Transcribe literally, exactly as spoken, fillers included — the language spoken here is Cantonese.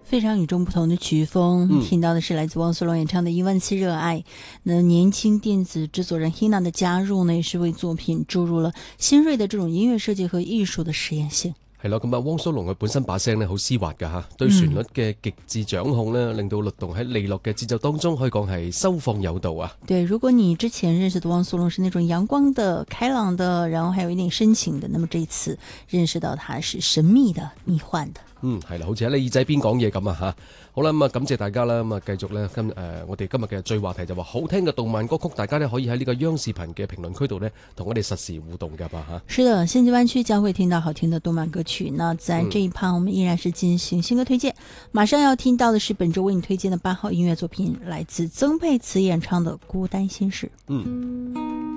非常与众不同的曲风、 嗯、 听到的是来自汪苏泷演唱的一万次热爱。那年轻电子制作人 Hina 的加入呢，也是为作品注入了新锐的這種音樂設計和藝術的實驗性。 係咯，咁啊，汪蘇泷佢本身把聲咧好絲滑㗎嚇，對旋律嘅極致掌控咧，令到律動喺利落嘅節奏當中，可以講係收放有度啊。 對，如果你之前認識的汪蘇泷是那種陽光的、開朗的，然後還有一點深情的，那麼這一次認識到他是神秘的、迷幻的。 嗯，係啦，好似喺你耳仔邊講嘢咁啊嚇。好啦，咁啊感謝大家啦，咁啊繼續咧今誒、呃、我哋今日嘅最話題就話好聽嘅動漫歌曲，大家咧可以喺呢個央視頻嘅評論區度咧同我哋實時互動㗎吧嚇。 是的，仙境灣區將會聽到好聽的動漫歌曲。那在這一趴，我們依然是進行新歌推薦。馬上要聽到的是本周為你推薦的八號音樂作品，來自曾沛慈演唱的《孤單心事》。 嗯。